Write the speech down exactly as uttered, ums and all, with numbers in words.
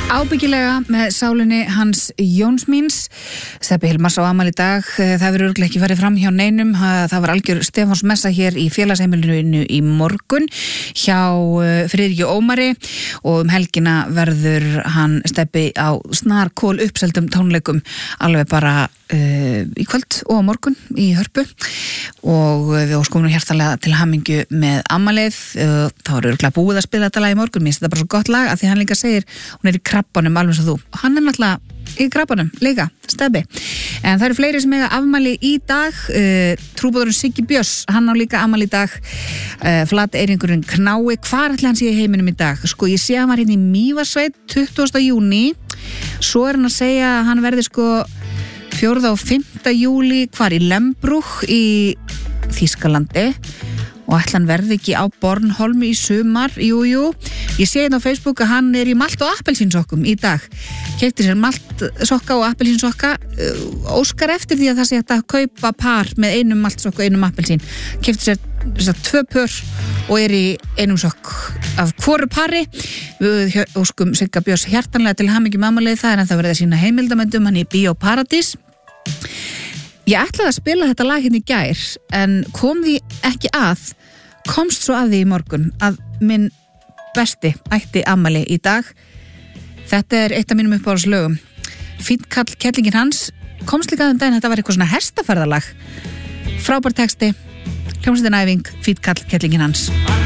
Ábyggilega með sálinni hans Jóns míns. Stebbi Hilmars á afmæli í dag. Það verður örugglega ekki farið fram hjá neinum. Það var algjör Stefáns messa hér í félagsheimilinu í morgun hjá Friðriki Ómari og um helgina verður hann Stebbi á snarkól uppseldum tónleikum alveg bara uh, í kvöld og á morgun í Hörpu og við óskum nú hjartanlega til hamingju með afmælið. Uh, það var örugglega búið að spila þetta lag í morgun. Mér finnst þetta bara svo gott lag að því hann líka segir hún er í krabbanum alveg eins og þú. Hann er náttúrulega í krabbanum líka, Stebbi. En það eru fleiri sem eiga afmæli í dag. Uh, Trúbóðurinn Siggi Björns, hann á líka afmæli í dag. Uh, Flateyringurinn Knái, hvar ætli hann sé í heiminum í dag? Sko, ég sé að hann var hérna í Mývatnssveit tuttugasta júní. Svo er hann að segja að hann verði sko fjórða og fimmta júlí hvar í Lembrúch í Þýskalandi. Og ætla hann verði ekki á Bornholmi í sumar, jú, jú. Ég sé hérna á Facebook að hann er í malt og appelsínsokkum í dag. Keypti sér malt sokka og appelsínsokka. Óskar eftir því að það sé hægt að kaupa par með einum maltsokk og einum appelsín. Keypti sér þess að tvö pör og er í einum sokk af hvoru pari. Við óskum Sigga Björns hjartanlega til hamingju með afmælið. Það er en það verið að sína heimildamöndum hann í Bíó Paradís. Ég ætlaði að spila þetta lag hérna í gær en kom því ekki að, komst svo að því í morgun að minn besti ætti afmæli í dag. Þetta er eitt af mínum uppáhaldslögum. Fínn kall kettlingin hans, komst líka að um daginn þetta var eitthvað svona hestaferðalag. Frábær texti, hljómsveitin æfing, fínn kall kettlingin hans.